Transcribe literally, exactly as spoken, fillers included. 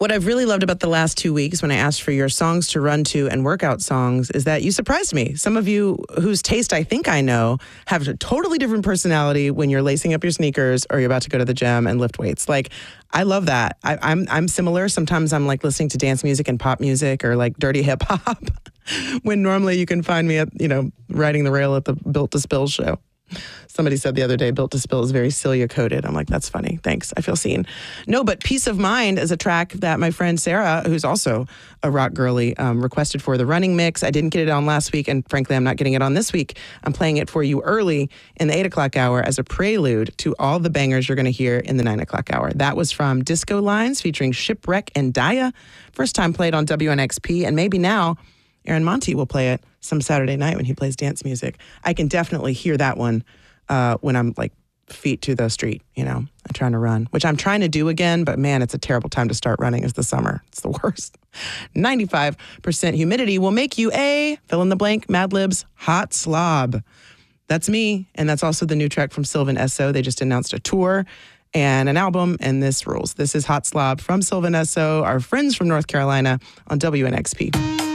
What I've really loved about the last two weeks when I asked for your songs to run to and workout songs is that you surprised me. Some of you whose taste I think I know have a totally different personality when you're lacing up your sneakers or you're about to go to the gym and lift weights. Like, I love that. I, I'm I'm similar. Sometimes I'm like listening to dance music and pop music or like dirty hip hop when normally you can find me at, you know, riding the rail at the Built to Spill show. Somebody said the other day, Built to Spill is very Celia coded. I'm like, that's funny. Thanks. I feel seen. No, but Peace of Mind is a track that my friend Sarah, who's also a rock girly, um, requested for the running mix. I didn't get it on last week, and frankly, I'm not getting it on this week. I'm playing it for you early in the eight o'clock hour as a prelude to all the bangers you're going to hear in the nine o'clock hour. That was from Disco Lines featuring Shipwreck and Daya. First time played on W N X P, and maybe now Aaron Monty will play it some Saturday night when he plays dance music. I can definitely hear that one uh, when I'm like feet to the street, you know, I'm trying to run, which I'm trying to do again, but man, it's a terrible time to start running. It's the summer. It's the worst. ninety-five percent humidity will make you a, fill in the blank, Mad Libs, hot slob. That's me, and that's also the new track from Sylvan Esso. They just announced a tour and an album, and this rules. This is Hot Slob from Sylvan Esso, our friends from North Carolina on W N X P.